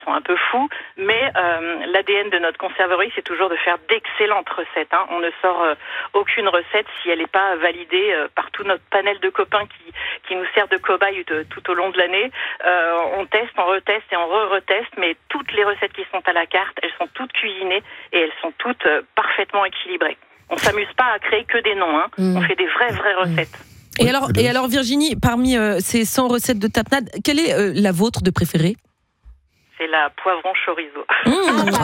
sont un peu fous, mais l'ADN de notre conserverie, c'est toujours de faire d'excellentes recettes. Hein. On ne sort aucune recette si elle n'est pas validée par tout notre panel de copains qui nous sert de cobaye tout au long de l'année. On teste, on reteste et on reteste, mais toutes les recettes qui sont à la carte, elles sont toutes cuisinées et elles sont toutes parfaitement équilibrées. On s'amuse pas à créer que des noms, hein. On fait des vraies recettes. Et alors Virginie, parmi ces 100 recettes de tapenade, quelle est la vôtre de préférée ? C'est la poivron chorizo. Oui,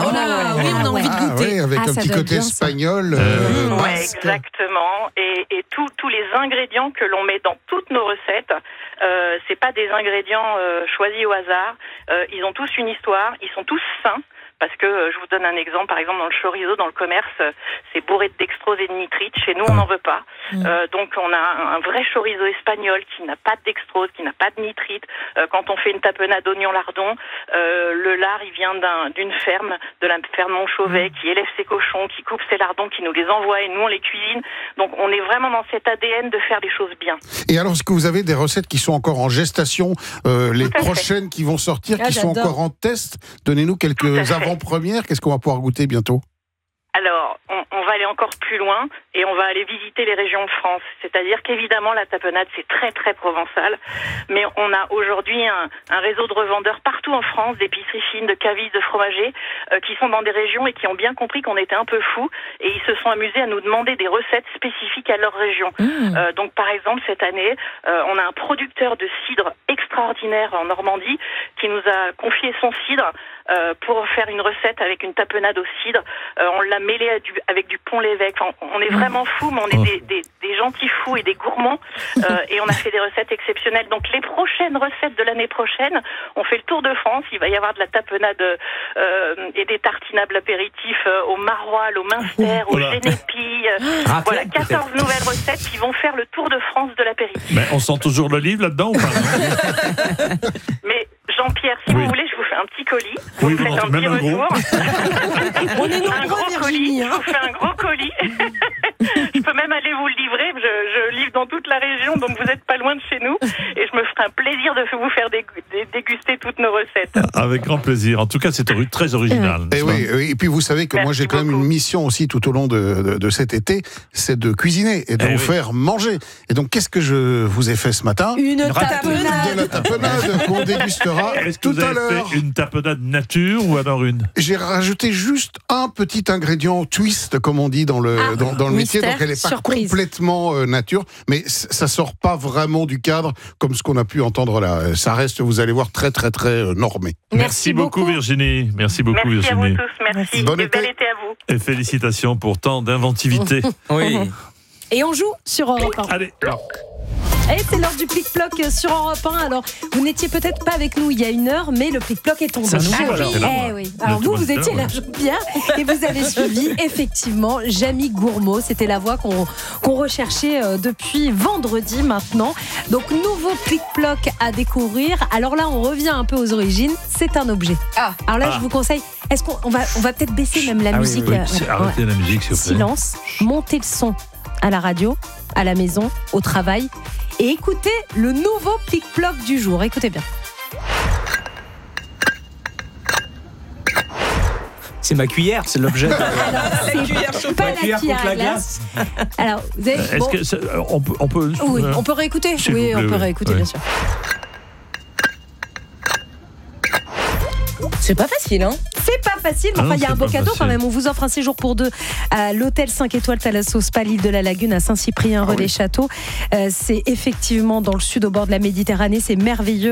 on a envie de goûter. Oui, avec un petit côté espagnol. Ouais, exactement. Et tous les ingrédients que l'on met dans toutes nos recettes, c'est pas des ingrédients choisis au hasard. Ils ont tous une histoire. Ils sont tous sains. Parce que, je vous donne un exemple, par exemple, dans le chorizo, dans le commerce, c'est bourré de dextrose et de nitrite. Chez nous, on n'en veut pas. Donc, on a un vrai chorizo espagnol qui n'a pas de dextrose, qui n'a pas de nitrite. Quand on fait une tapenade oignon-lardon, le lard, il vient d'une ferme, de la ferme Montchauvet, qui élève ses cochons, qui coupe ses lardons, qui nous les envoie et nous, on les cuisine. Donc, on est vraiment dans cet ADN de faire des choses bien. Et alors, est-ce que vous avez des recettes qui sont encore en gestation, les prochaines qui vont sortir, qui sont encore en test ? Donnez-nous quelques avant-premières. Qu'est-ce qu'on va pouvoir goûter bientôt ? Alors, on va aller encore plus loin et on va aller visiter les régions de France. C'est-à-dire qu'évidemment, la tapenade, c'est très provençal. Mais on a aujourd'hui un réseau de revendeurs partout en France, d'épiceries fines, de cavistes, de fromagers, qui sont dans des régions et qui ont bien compris qu'on était un peu fous. Et ils se sont amusés à nous demander des recettes spécifiques à leur région. Donc, par exemple, cette année, on a un producteur de cidre extraordinaire en Normandie qui nous a confié son cidre pour faire une recette avec une tapenade au cidre. On l'a mêlé avec du pont l'évêque. Enfin, on est vraiment fous, mais on est des gentils fous et des gourmands. Et on a fait des recettes exceptionnelles. Donc les prochaines recettes de l'année prochaine, on fait le tour de France. Il va y avoir de la tapenade et des tartinables apéritifs au maroilles, au minster, au génépi. Voilà, 14 nouvelles recettes qui vont faire le tour de France de l'apéritif. Mais on sent toujours le livre là-dedans ou pas? Mais Jean-Pierre, si vous voulez, je vous fais un petit colis. Oui, vous faites un petit retour. On est un gros colis. Je vous fais un gros colis. Je peux même aller vous le livrer. Je livre dans toute la région, donc vous n'êtes pas loin de chez nous. Et je me ferai un plaisir de vous faire déguster toutes nos recettes. Avec grand plaisir. En tout cas, c'est très original. Et oui, et puis vous savez que moi j'ai quand même une mission aussi tout au long de cet été, c'est de cuisiner et de vous faire manger. Et donc qu'est-ce que je vous ai fait ce matin ? Une tapenade. De la tapenade qu'on dégustera tout à l'heure. Est-ce que vous avez fait une tapenade nature ou alors une ? J'ai rajouté juste un petit ingrédient twist, comme on dit dans le métier, donc elle n'est pas complètement nature, mais ça sort pas vraiment du cadre comme ce qu'on a pu entendre là. Ça reste, vous allez voir, très normé. Merci beaucoup Virginie. Merci beaucoup Virginie. Virginie. À vous tous, merci. Bon et été. bel été à vous. Et félicitations pour tant d'inventivité. Oui. Et on joue sur Europe 1. Allez. Et c'est l'heure du Plic-Ploc sur Europe 1. Alors, vous n'étiez peut-être pas avec nous il y a une heure, mais le Plic-Ploc est tombé. C'est nouveau, alors. Oui. Alors vous étiez là, Jean-Pierre, et vous avez suivi effectivement Jamie Gourmaud. C'était la voix qu'on recherchait depuis vendredi maintenant. Donc, nouveau Plic-Ploc à découvrir. Alors là, on revient un peu aux origines. C'est un objet. Alors là, je vous conseille, est-ce qu'on va peut-être baisser même la musique. Oui. Arrêtez la musique, s'il vous plaît. Silence, montez le son à la radio, à la maison, au travail. Et écoutez le nouveau Plic-Ploc du jour. Écoutez bien. C'est ma cuillère, c'est l'objet. Alors, c'est pas la cuillère contre la glace. Alors, vous avez, Est-ce que on peut oui, on peut réécouter. Oui, on peut réécouter, bien sûr. C'est pas facile, hein? C'est pas facile, mais enfin, il y a un beau cadeau quand même. On vous offre un séjour pour 2 à l'hôtel 5 étoiles Thalasso Spa, l'île de la Lagune, à Saint-Cyprien, Relais-Château. C'est effectivement dans le sud, au bord de la Méditerranée. C'est merveilleux.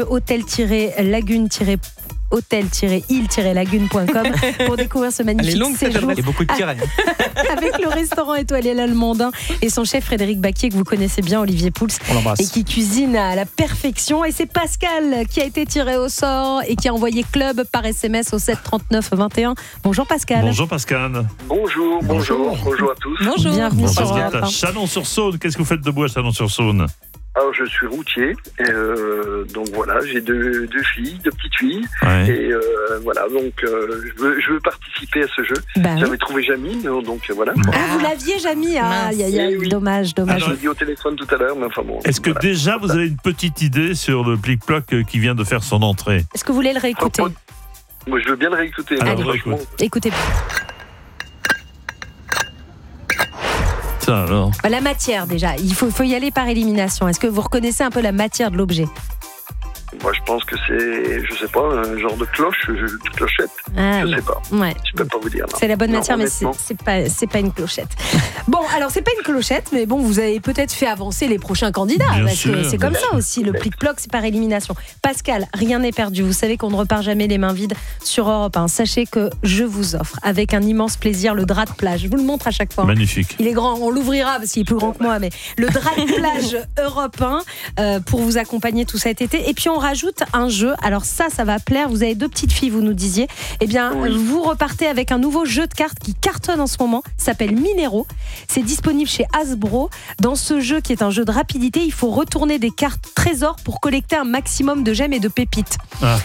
hôtel-il-lagune.com pour découvrir ce magnifique séjour. Il y a beaucoup de tirets. Avec le restaurant étoilé L'Allemandin et son chef Frédéric Baquier, que vous connaissez bien, Olivier Pouls, et qui cuisine à la perfection. Et c'est Pascal qui a été tiré au sort et qui a envoyé club par SMS au 7 39 21. Bonjour Pascal. Bonjour Pascal. Bonjour à tous. Bonjour. Bienvenue sur Europe 1. Chalon-sur-Saône. Qu'est-ce que vous faites debout à Chalon-sur-Saône? Alors, je suis routier, donc voilà, j'ai deux petites filles, et voilà, donc je veux participer à ce jeu. J'avais trouvé Jamie, donc voilà. Vous l'aviez, Jamie? Oui. Dommage. Je l'ai dit au téléphone tout à l'heure, mais enfin bon. Est-ce que déjà vous avez une petite idée sur le Plic-Ploc qui vient de faire son entrée? Est-ce que vous voulez le réécouter? Moi, je veux bien le réécouter. Allez, écoutez. Ça, alors. La matière, déjà. Il faut y aller par élimination. Est-ce que vous reconnaissez un peu la matière de l'objet ? Moi, je pense que c'est, je sais pas, un genre de cloche, de clochette. Je sais pas. Ouais. Je peux pas vous dire. Non. C'est la bonne matière, mais honnêtement. c'est pas une clochette. Bon, alors c'est pas une clochette, mais bon, vous avez peut-être fait avancer les prochains candidats. Bien parce sûr, que c'est comme bien ça aussi. Le plic-ploc, c'est par élimination. Pascal, rien n'est perdu. Vous savez qu'on ne repart jamais les mains vides sur Europe 1. Sachez que je vous offre, avec un immense plaisir, le drap de plage. Je vous le montre à chaque fois. Magnifique. Il est grand, on l'ouvrira parce qu'il est plus grand que moi, mais le drap de plage Europe 1 pour vous accompagner tout cet été. Et puis on rajoute un jeu. Alors ça va plaire. Vous avez 2 petites filles, vous nous disiez. Eh bien, vous repartez avec un nouveau jeu de cartes qui cartonne en ce moment. S'appelle Minero. C'est disponible chez Hasbro. Dans ce jeu qui est un jeu de rapidité, il faut retourner des cartes trésors pour collecter un maximum de gemmes et de pépites.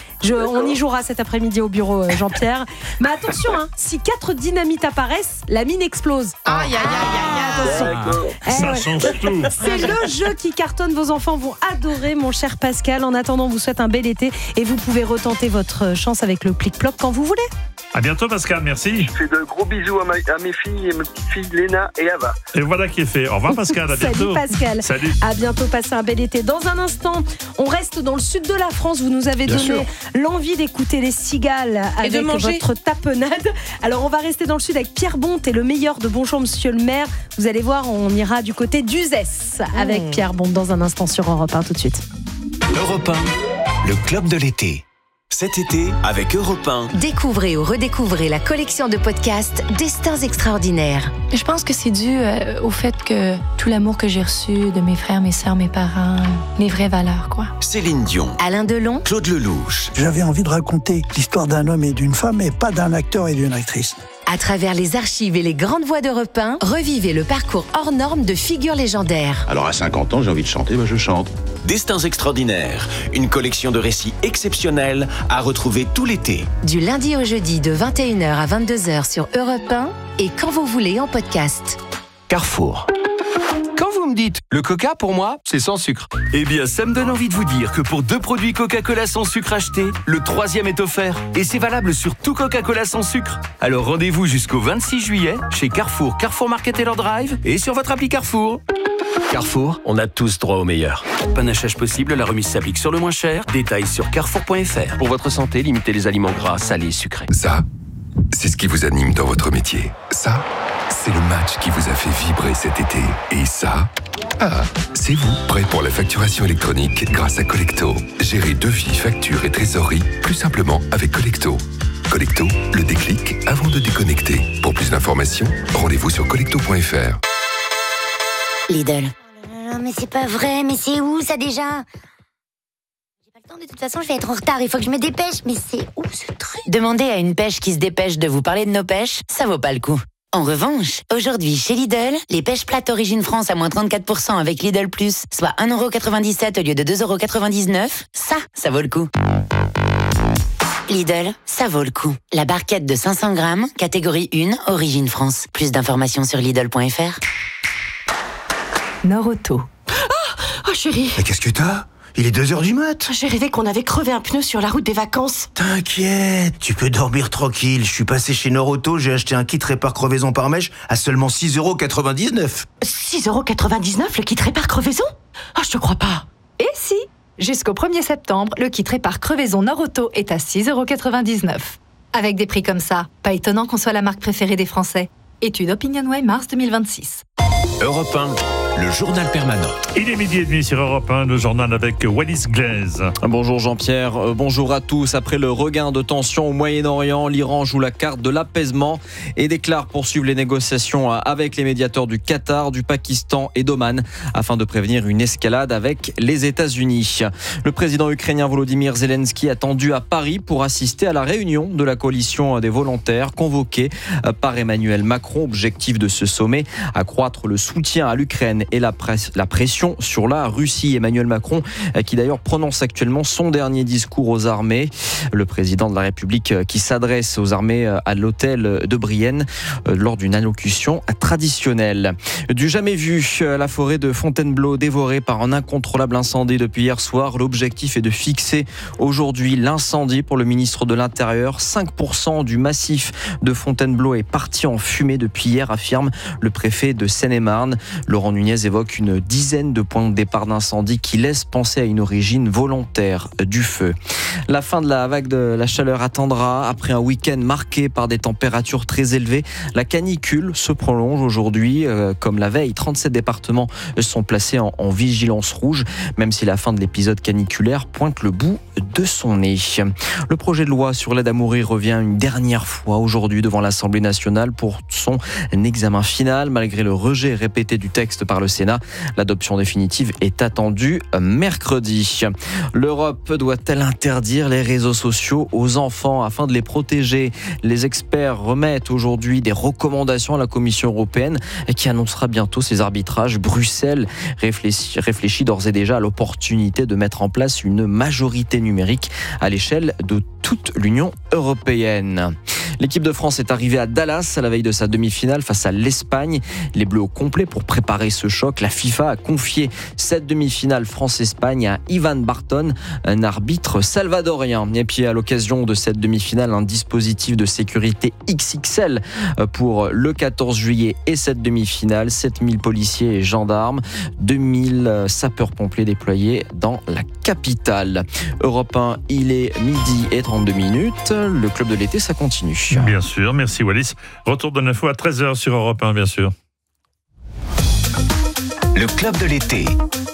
On y jouera cet après-midi au bureau, Jean-Pierre. Mais attention, si 4 dynamites apparaissent, la mine explose. Aïe, attention. Ça change tout. C'est le jeu qui cartonne. Vos enfants vont adorer, mon cher Pascal. En attendant, on vous souhaite un bel été et vous pouvez retenter votre chance avec le plic-ploc quand vous voulez. À bientôt, Pascal. Merci. Je fais de gros bisous à mes filles et mes petites filles Léna et Ava. Et voilà qui est fait. Au revoir, Pascal. À bientôt. Salut, Pascal. Salut. À bientôt. Passez un bel été. Dans un instant, on reste dans le sud de la France. Vous nous avez donné l'envie d'écouter les cigales avec votre tapenade. Alors, on va rester dans le sud avec Pierre Bonte et le meilleur de Bonjour Monsieur le maire. Vous allez voir, on ira du côté d'Uzès avec Pierre Bonte dans un instant sur Europe 1. Tout de suite. Europe 1, le club de l'été. Cet été, avec Europe 1. Découvrez ou redécouvrez la collection de podcasts Destins extraordinaires. Je pense que c'est dû au fait que tout l'amour que j'ai reçu de mes frères, mes sœurs, mes parents, les vraies valeurs, quoi. Céline Dion. Alain Delon. Claude Lelouch. J'avais envie de raconter l'histoire d'un homme et d'une femme, et pas d'un acteur et d'une actrice. À travers les archives et les grandes voix d'Europe 1, revivez le parcours hors norme de figures légendaires. Alors à 50 ans, j'ai envie de chanter, je chante. Destins extraordinaires, une collection de récits exceptionnels à retrouver tout l'été. Du lundi au jeudi de 21h à 22h sur Europe 1 et quand vous voulez en podcast. Carrefour. Quand vous me dites le coca pour moi, c'est sans sucre. Eh bien, ça me donne envie de vous dire que pour 2 produits Coca-Cola sans sucre achetés, le 3e est offert. Et c'est valable sur tout Coca-Cola sans sucre. Alors rendez-vous jusqu'au 26 juillet chez Carrefour, Carrefour Market Taylor Drive et sur votre appli Carrefour. Carrefour, on a tous droit au meilleur. Panachage possible, la remise s'applique sur le moins cher. Détails sur carrefour.fr. Pour votre santé, limitez les aliments gras, salés et sucrés. Ça, c'est ce qui vous anime dans votre métier. Ça, c'est le match qui vous a fait vibrer cet été. Et ça, c'est vous, prêt pour la facturation électronique grâce à Collecto. Gérez devis, factures et trésorerie plus simplement avec Collecto. Collecto, le déclic avant de déconnecter. Pour plus d'informations, rendez-vous sur collecto.fr. Lidl. Mais c'est pas vrai, mais c'est où ça déjà ? J'ai pas le temps, de toute façon je vais être en retard, il faut que je me dépêche, mais c'est où ce truc ? Demandez à une pêche qui se dépêche de vous parler de nos pêches, ça vaut pas le coup. En revanche, aujourd'hui chez Lidl, les pêches plates Origine France à moins 34% avec Lidl+, soit 1,97€ au lieu de 2,99€, ça vaut le coup. Lidl, ça vaut le coup. La barquette de 500 grammes, catégorie 1, Origine France. Plus d'informations sur Lidl.fr. Norauto. Oh chérie. Mais qu'est-ce que t'as ? Il est 2h du mat. J'ai rêvé qu'on avait crevé un pneu sur la route des vacances. T'inquiète, tu peux dormir tranquille. Je suis passé chez Norauto, j'ai acheté un kit répare crevaison par mèche à seulement 6,99€. 6,99€ le kit répare crevaison ? Oh, je te crois pas. Et si ? Jusqu'au 1er septembre, le kit répare crevaison Norauto est à 6,99€. Avec des prix comme ça, pas étonnant qu'on soit la marque préférée des Français. Étude OpinionWay mars 2026. Europe 1, le journal permanent. Il est 12h30 sur Europe 1, le journal avec Wallis Glaise. Bonjour Jean-Pierre, bonjour à tous. Après le regain de tension au Moyen-Orient, l'Iran joue la carte de l'apaisement et déclare poursuivre les négociations avec les médiateurs du Qatar, du Pakistan et d'Oman afin de prévenir une escalade avec les États-Unis. Le président ukrainien Volodymyr Zelensky attendu à Paris pour assister à la réunion de la coalition des volontaires convoquée par Emmanuel Macron. Objectif de ce sommet, accroître le soutien à l'Ukraine européenne et la pression sur la Russie. Emmanuel Macron, qui d'ailleurs prononce actuellement son dernier discours aux armées. Le président de la République qui s'adresse aux armées à l'hôtel de Brienne lors d'une allocution traditionnelle. Du jamais vu, la forêt de Fontainebleau dévorée par un incontrôlable incendie depuis hier soir. L'objectif est de fixer aujourd'hui l'incendie pour le ministre de l'Intérieur. 5% du massif de Fontainebleau est parti en fumée depuis hier, affirme le préfet de Seine-et-Marne. Laurent Nunez évoque une dizaine de points de départ d'incendie qui laissent penser à une origine volontaire du feu. La fin de la vague de la chaleur attendra après un week-end marqué par des températures très élevées. La canicule se prolonge aujourd'hui. Comme la veille, 37 départements sont placés en vigilance rouge, même si la fin de l'épisode caniculaire pointe le bout de son nez. Le projet de loi sur l'aide à mourir revient une dernière fois aujourd'hui devant l'Assemblée nationale pour son examen final. Malgré le rejet répété du texte par le Sénat, l'adoption définitive est attendue mercredi. L'Europe doit-elle interdire les réseaux sociaux aux enfants afin de les protéger? Les experts remettent aujourd'hui des recommandations à la Commission européenne qui annoncera bientôt ses arbitrages. Bruxelles réfléchit d'ores et déjà à l'opportunité de mettre en place une majorité numérique à l'échelle de toute l'Union européenne. L'équipe de France est arrivée à Dallas à la veille de sa demi-finale face à l'Espagne. Les Bleus au complet pour préparer ce choc. La FIFA a confié cette demi-finale France-Espagne à Ivan Barton, un arbitre salvadorien. Et puis à l'occasion de cette demi-finale, un dispositif de sécurité XXL pour le 14 juillet et cette demi-finale. 7000 policiers et gendarmes, 2000 sapeurs-pompiers déployés dans la capitale. Europe 1, il est 12h32. Le club de l'été, ça continue. Bien sûr, merci Wallis. Retour de l'info à 13h sur Europe 1, bien sûr. Le club de l'été.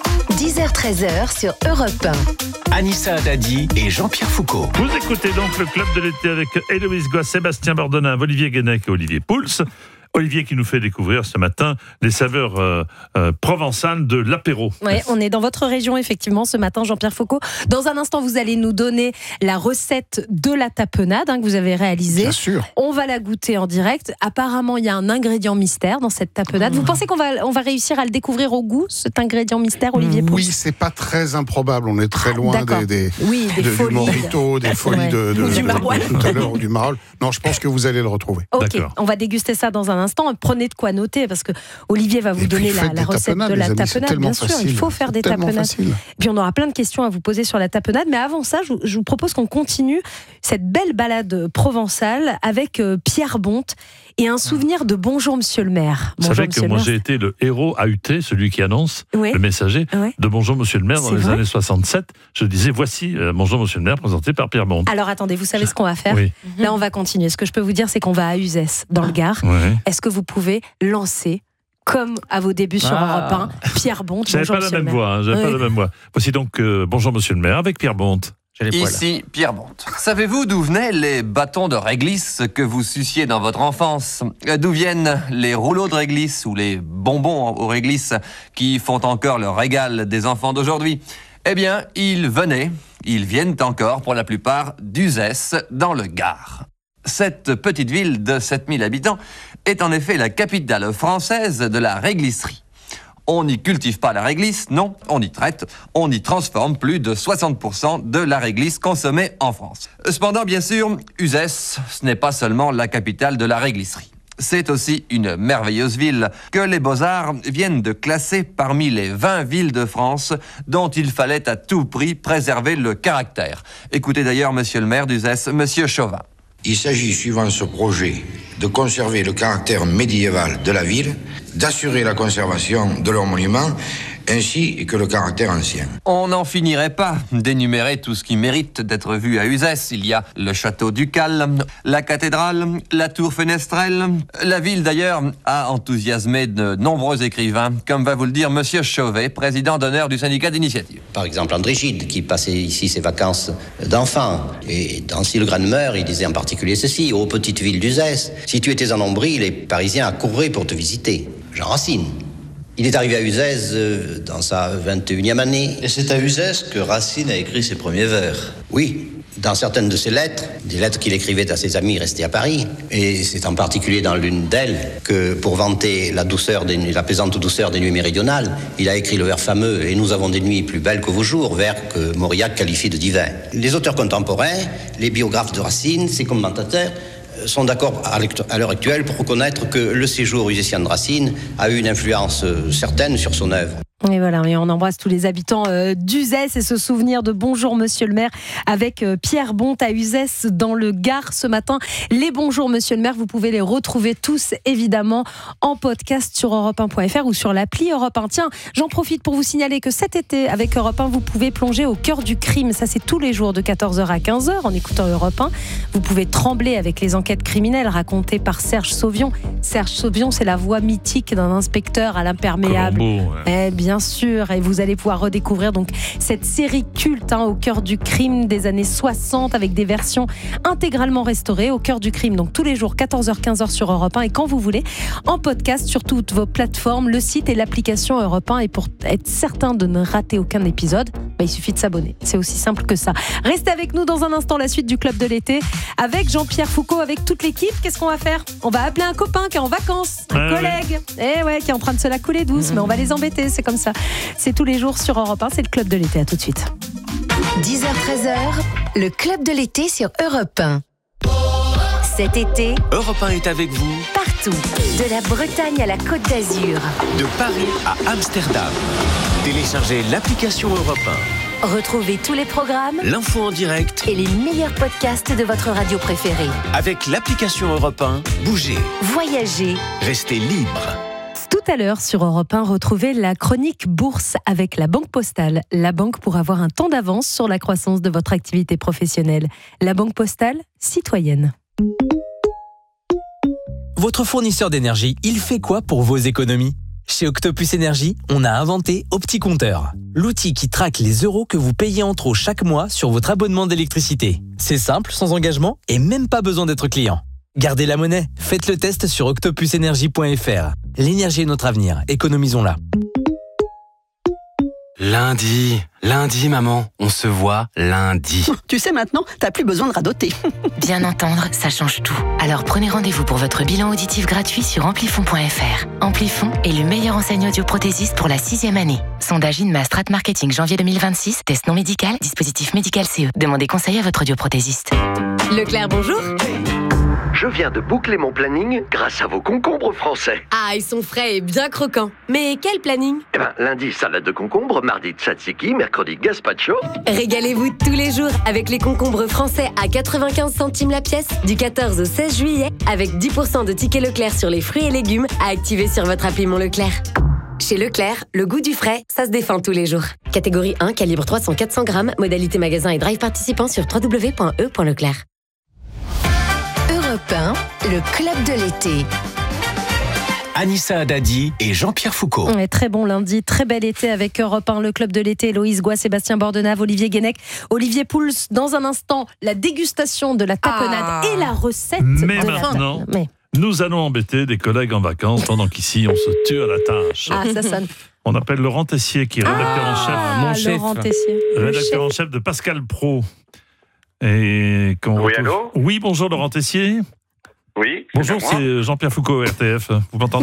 10h-13h sur Europe 1. Anissa Haddadi et Jean-Pierre Foucault. Vous écoutez donc le club de l'été avec Héloïse Goua, Sébastien Bordenin, Olivier Guénec et Olivier Pouls. Olivier qui nous fait découvrir ce matin les saveurs provençales de l'apéro. Oui, on est dans votre région effectivement ce matin, Jean-Pierre Foucault. Dans un instant, vous allez nous donner la recette de la tapenade que vous avez réalisée. Bien sûr. On va la goûter en direct. Apparemment, il y a un ingrédient mystère dans cette tapenade. Vous pensez qu'on va réussir à le découvrir au goût, cet ingrédient mystère, Olivier Pouls? Oui, c'est pas très improbable. On est très loin des folies. Du Morito, des folies du Maroilles. Tout à l'heure, ou du Maroilles. Non, je pense que vous allez le retrouver. Ok, on va déguster ça dans un instant. Prenez de quoi noter parce que Olivier va vous donner la recette de la tapenade. Bien sûr, il faut faire des tapenades. Puis on aura plein de questions à vous poser sur la tapenade. Mais avant ça, je vous propose qu'on continue cette belle balade provençale avec Pierre Bonte et un souvenir de Bonjour Monsieur le maire. Vous savez que moi j'ai été le héros AUT, celui qui annonce, le messager de Bonjour Monsieur le maire dans les années 67. Je disais voici Bonjour Monsieur le maire présenté par Pierre Bonte. Alors attendez, vous savez ce qu'on va faire? Là on va continuer. Ce que je peux vous dire, c'est qu'on va à Uzès, dans le Gard. Est-ce que vous pouvez lancer, comme à vos débuts sur Europe 1, Pierre Bonte? J'avais pas la même voix. Pas la même voix. Voici donc Bonjour Monsieur le maire avec Pierre Bonte. Ici Pierre Bonte. Savez-vous d'où venaient les bâtons de réglisse que vous suciez dans votre enfance? D'où viennent les rouleaux de réglisse ou les bonbons aux réglisses qui font encore le régal des enfants d'aujourd'hui? Eh bien, ils viennent encore pour la plupart d'Uzès dans le Gard. Cette petite ville de 7000 habitants est en effet la capitale française de la réglisserie. On n'y cultive pas la réglisse, non, on y traite, on y transforme plus de 60% de la réglisse consommée en France. Cependant, bien sûr, Uzès, ce n'est pas seulement la capitale de la réglisserie. C'est aussi une merveilleuse ville que les Beaux-Arts viennent de classer parmi les 20 villes de France dont il fallait à tout prix préserver le caractère. Écoutez d'ailleurs monsieur le maire d'Uzès, monsieur Chauvin. Il s'agit, suivant ce projet, de conserver le caractère médiéval de la ville, d'assurer la conservation de leurs monuments, ainsi que le caractère ancien. On n'en finirait pas d'énumérer tout ce qui mérite d'être vu à Uzès. Il y a le château ducal, la cathédrale, la tour fenestrelle. La ville, d'ailleurs, a enthousiasmé de nombreux écrivains, comme va vous le dire monsieur Chauvet, président d'honneur du syndicat d'initiative. Par exemple, André Gide, qui passait ici ses vacances d'enfant. Et dans Si le Grain meurt, il disait en particulier ceci: ô petite ville d'Uzès, si tu étais en nombril, les Parisiens accourraient pour te visiter. Jean Racine. Il est arrivé à Uzès dans sa 21e année. Et c'est à Uzès que Racine a écrit ses premiers vers. Oui, dans certaines de ses lettres, des lettres qu'il écrivait à ses amis restés à Paris, et c'est en particulier dans l'une d'elles que, pour vanter la plaisante douceur des nuits méridionales, il a écrit le vers fameux « Et nous avons des nuits plus belles que vos jours », vers que Mauriac qualifie de divin. Les auteurs contemporains, les biographes de Racine, ses commentateurs, sont d'accord à l'heure actuelle pour reconnaître que le séjour usicien de Racine a eu une influence certaine sur son œuvre. Et voilà, et on embrasse tous les habitants d'Uzès et ce souvenir de Bonjour Monsieur le maire avec Pierre Bonte à Uzès dans le Gard ce matin. Les Bonjour Monsieur le maire, vous pouvez les retrouver tous évidemment en podcast sur europe1.fr ou sur l'appli Europe 1. Tiens, j'en profite pour vous signaler que cet été avec Europe 1, vous pouvez plonger au cœur du crime. Ça, c'est tous les jours de 14h à 15h en écoutant Europe 1. Vous pouvez trembler avec les enquêtes criminelles racontées par Serge Sauvion. Serge Sauvion, c'est la voix mythique d'un inspecteur à l'imperméable. Bien sûr, et vous allez pouvoir redécouvrir donc cette série culte au cœur du crime des années 60 avec des versions intégralement restaurées au cœur du crime. Donc tous les jours 14h 15h sur Europe 1 et quand vous voulez en podcast sur toutes vos plateformes, le site et l'application Europe 1. Et pour être certain de ne rater aucun épisode, il suffit de s'abonner. C'est aussi simple que ça. Restez avec nous dans un instant, la suite du Club de l'été avec Jean-Pierre Foucault, avec toute l'équipe. Qu'est-ce qu'on va faire? On va appeler un copain qui est en vacances, un collègue, qui est en train de se la couler douce, mais on va les embêter, c'est comme ça. C'est tous les jours sur Europe 1, c'est le Club de l'été. À tout de suite. 10h-13h, le Club de l'été sur Europe 1. Cet été, Europe 1 est avec vous partout, de la Bretagne à la Côte d'Azur, de Paris à Amsterdam. Téléchargez l'application Europe 1. Retrouvez tous les programmes, l'info en direct et les meilleurs podcasts de votre radio préférée. Avec l'application Europe 1, bougez, voyagez, restez libre. Tout à l'heure sur Europe 1, retrouvez la chronique bourse avec la Banque Postale. La banque pour avoir un temps d'avance sur la croissance de votre activité professionnelle. La Banque Postale, citoyenne. Votre fournisseur d'énergie, il fait quoi pour vos économies ? Chez Octopus Énergie, on a inventé OptiCompteur, l'outil qui traque les euros que vous payez en trop chaque mois sur votre abonnement d'électricité. C'est simple, sans engagement et même pas besoin d'être client. Gardez la monnaie, faites le test sur octopusenergie.fr. L'énergie est notre avenir, économisons-la. Lundi, maman, on se voit lundi. Tu sais maintenant, t'as plus besoin de radoter. Bien entendre, ça change tout. Alors prenez rendez-vous pour votre bilan auditif gratuit sur amplifon.fr. Amplifon est le meilleur enseignant audioprothésiste pour la 6e année. Sondage INMA Strat Marketing janvier 2026, test non médical, dispositif médical CE. Demandez conseil à votre audioprothésiste. Leclerc, bonjour. Je viens de boucler mon planning grâce à vos concombres français. Ah, ils sont frais et bien croquants. Mais quel planning ? Lundi, salade de concombre, mardi, tzatziki, mercredi, gazpacho. Régalez-vous tous les jours avec les concombres français à 95 centimes la pièce du 14 au 16 juillet avec 10% de tickets Leclerc sur les fruits et légumes à activer sur votre appli Mon Leclerc. Chez Leclerc, le goût du frais, ça se défend tous les jours. Catégorie 1, calibre 300-400 grammes, modalité magasin et drive participant sur www.e.leclerc. Europe 1, le Club de l'été. Anissa Haddadi et Jean-Pierre Foucault. Très bon lundi, très bel été avec Europe 1, le Club de l'été. Héloïse Goua, Sébastien Bordenave, Olivier Guénec, Olivier Pouls. Dans un instant, la dégustation de la tapenade et la recette. Mais maintenant, nous allons embêter des collègues en vacances pendant qu'ici, on se tue à la tâche. Ah, ça sonne. On appelle Laurent Tessier, qui est rédacteur en chef. Mon chef. Laurent Tessier. Rédacteur en chef de Pascal Pro. Et allô ? Oui, bonjour Laurent Tessier. Oui. Bonjour, c'est Jean-Pierre Foucault, RTF. Vous m'entendez ?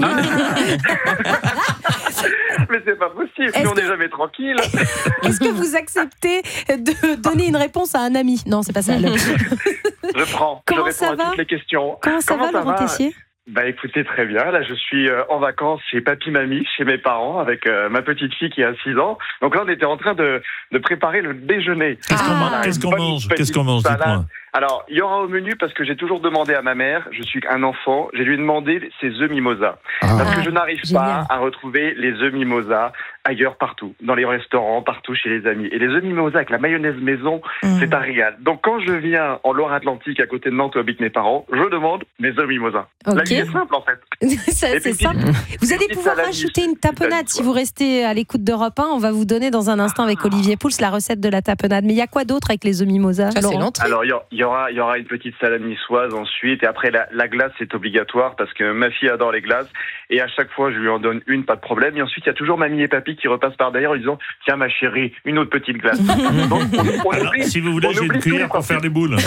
Mais c'est pas possible, on n'est jamais tranquille. Est-ce que vous acceptez de donner une réponse à un ami ? Non, c'est pas ça. Je prends. Comment je ça réponds va ? à toutes les questions. Comment ça va, Laurent Tessier ? Écoutez, très bien. Là, je suis en vacances chez Papy-Mamie, chez mes parents, avec ma petite fille qui a 6 ans. Donc là, on était en train de préparer le déjeuner. Qu'est-ce qu'on mange ? Dites-moi. Alors, il y aura au menu, parce que j'ai toujours demandé à ma mère, je suis un enfant, j'ai lui demandé ses œufs mimosa. Parce que je n'arrive pas à retrouver les œufs mimosa ailleurs, partout. Dans les restaurants, partout, chez les amis. Et les œufs mimosa avec la mayonnaise maison, c'est un régal. Donc quand je viens en Loire-Atlantique, à côté de Nantes où habitent mes parents, je demande mes œufs mimosa. La vie est simple, en fait. C'est simple. Vous allez pouvoir rajouter une tapenade si vous restez à l'écoute d'Europe 1. On va vous donner dans un instant avec Olivier Pouls la recette de la tapenade. Mais il y a quoi d'autre avec les œufs mimosa ? Alors, il y aura une petite salade niçoise ensuite. Et après, la glace, c'est obligatoire parce que ma fille adore les glaces. Et à chaque fois, je lui en donne une, pas de problème. Et ensuite, il y a toujours mamie et papy famille qui repasse par derrière en disant « Tiens ma chérie, une autre petite glace ». Alors, si vous voulez, j'ai une cuillère pour faire des boules.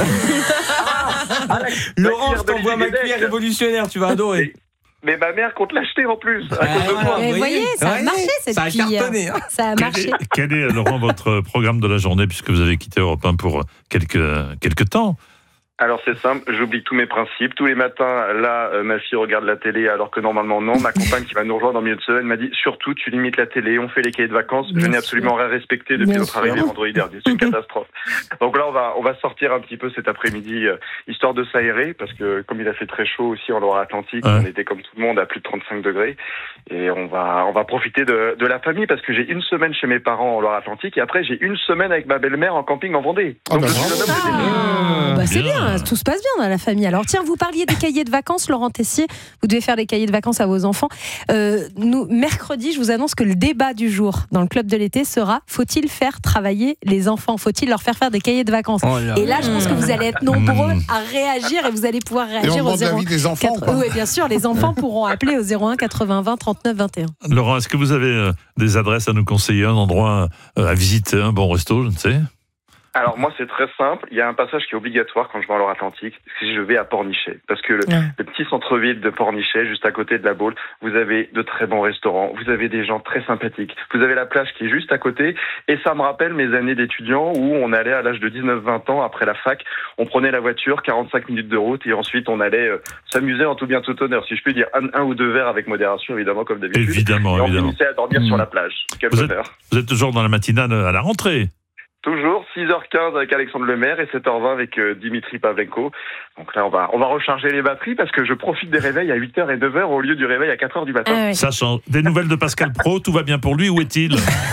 Laurent, je t'envoie ma cuillère révolutionnaire, tu vas adorer. Mais ma mère compte l'acheter en plus. À cause de moi. Vous voyez, ça a marché cette cuillère. Ça a cartonné. Ça a marché. Quel est, Laurent, votre programme de la journée puisque vous avez quitté Europe 1 pour quelques temps? Alors c'est simple, j'oublie tous mes principes. Tous les matins, là, ma fille regarde la télé alors que normalement non. Ma compagne qui va nous rejoindre en milieu de semaine m'a dit surtout tu limites la télé, on fait les cahiers de vacances. Je n'ai absolument rien respecté depuis notre arrivée vendredi dernier. C'est une catastrophe. Donc là on va sortir un petit peu cet après-midi histoire de s'aérer parce que comme il a fait très chaud aussi en Loire-Atlantique, on était comme tout le monde à plus de 35 degrés et on va profiter de la famille parce que j'ai une semaine chez mes parents en Loire-Atlantique et après j'ai une semaine avec ma belle-mère en camping en Vendée. Donc c'est bien. Tout se passe bien dans la famille. Alors tiens, vous parliez des cahiers de vacances, Laurent Tessier. Vous devez faire des cahiers de vacances à vos enfants. Mercredi, je vous annonce que le débat du jour dans le club de l'été sera: faut-il faire travailler les enfants? Faut-il leur faire des cahiers de vacances? Et là, je pense que vous allez être nombreux à réagir et vous allez pouvoir réagir au 01. Des enfants, oui, bien sûr, les enfants pourront appeler au 01 80 20 39 21. Laurent, est-ce que vous avez des adresses à nous conseiller, un endroit à visiter, un bon resto, je ne sais? Alors moi c'est très simple, il y a un passage qui est obligatoire quand je vais en Loire-Atlantique, si je vais à Pornichet, parce que le petit centre-ville de Pornichet, juste à côté de la Baule, vous avez de très bons restaurants, vous avez des gens très sympathiques, vous avez la plage qui est juste à côté, et ça me rappelle mes années d'étudiant où on allait à l'âge de 19-20 ans, après la fac, on prenait la voiture, 45 minutes de route, et ensuite on allait s'amuser en tout bien tout honneur, si je puis dire, un ou deux verres avec modération, évidemment, comme d'habitude. Évidemment. On finissait à dormir sur la plage. Quel bonheur. Vous êtes toujours dans la matinale à la rentrée? Toujours 6h15 avec Alexandre Lemaire et 7h20 avec Dimitri Pavlenko. Donc là, on va recharger les batteries parce que je profite des réveils à 8h et 9h au lieu du réveil à 4h du matin. Ça change. Des nouvelles de Pascal Praud, tout va bien pour lui, où est-il?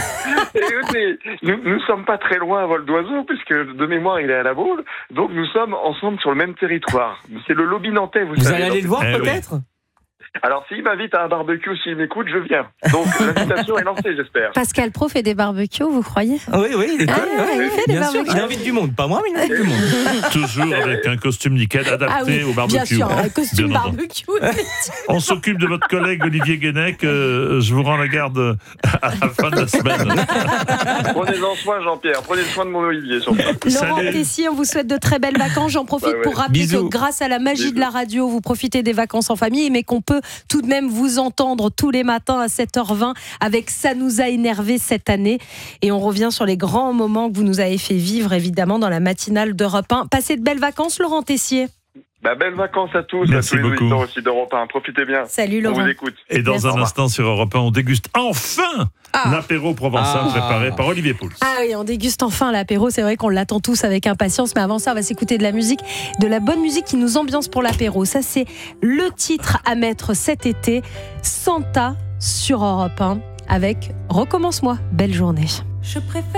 Écoutez, nous sommes pas très loin à vol d'oiseau puisque de mémoire il est à la Baule. Donc nous sommes ensemble sur le même territoire. C'est le lobby nantais, vous savez. Vous allez aller le voir peut-être? Alors, s'il m'invite à un barbecue, s'il m'écoute, je viens. Donc, l'invitation est lancée, j'espère. Pascal Praud fait des barbecues, vous croyez? Oui, il fait des barbecues. Il invite du monde, pas moi, mais il invite du monde. Toujours avec un costume nickel adapté au barbecue. Bien sûr, un costume barbecue. On s'occupe de votre collègue Olivier Guénec. Je vous rends la garde à la fin de la semaine. Prenez-en soin, Jean-Pierre. Prenez soin de mon Olivier, surtout. Laurent Tessier, on vous souhaite de très belles vacances. J'en profite pour rappeler que grâce à la magie de la radio, vous profitez des vacances en famille, mais qu'on peut tout de même vous entendre tous les matins à 7h20 avec Ça nous a énervé cette année. Et on revient sur les grands moments que vous nous avez fait vivre, évidemment, dans la matinale d'Europe 1. Passez de belles vacances, Laurent Tessier. Belles vacances à tous, merci à tous les beaucoup. auditeurs aussi d'Europe 1. Profitez bien. Salut Laurent. On vous écoute. Et dans un instant sur Europe 1, on déguste enfin l'apéro provençal préparé par Olivier Pouls. Ah oui, on déguste enfin l'apéro. C'est vrai qu'on l'attend tous avec impatience. Mais avant ça, on va s'écouter de la musique, de la bonne musique qui nous ambiance pour l'apéro. Ça, c'est le titre à mettre cet été. Santa sur Europe 1 avec Recommence-moi. Belle journée. Je préfère